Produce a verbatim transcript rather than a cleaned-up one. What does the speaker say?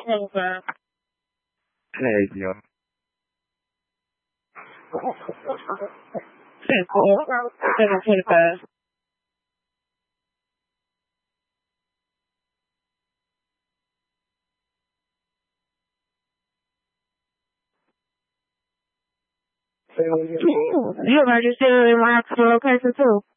Twenty-five. Hey, yo. Seven twenty-five. Hell, I just said in my location too.